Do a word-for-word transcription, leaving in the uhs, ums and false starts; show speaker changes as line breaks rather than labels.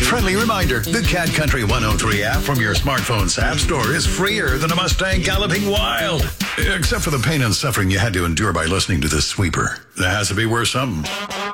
Friendly reminder, the Cat Country one oh three app from your smartphone's app store is freer than a Mustang galloping wild. Except for the pain and suffering you had to endure by listening to this sweeper. There has to be worth something.